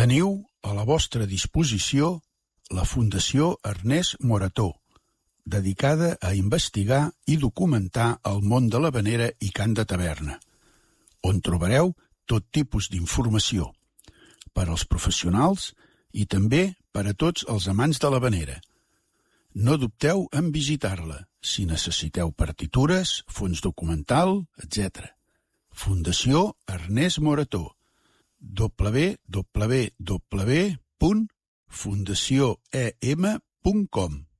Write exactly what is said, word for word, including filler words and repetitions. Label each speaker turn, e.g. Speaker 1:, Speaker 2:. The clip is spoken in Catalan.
Speaker 1: Teniu a la vostra disposició la Fundació Ernest Morató, dedicada a investigar i documentar el món de l'havanera i cant de taverna, on trobareu tot tipus d'informació, per als professionals i també per a tots els amants de l'havanera. No dubteu en visitar-la si necessiteu partitures, fons documental, etcètera. Fundació Ernest Morató. w w w punt fundació e m punt com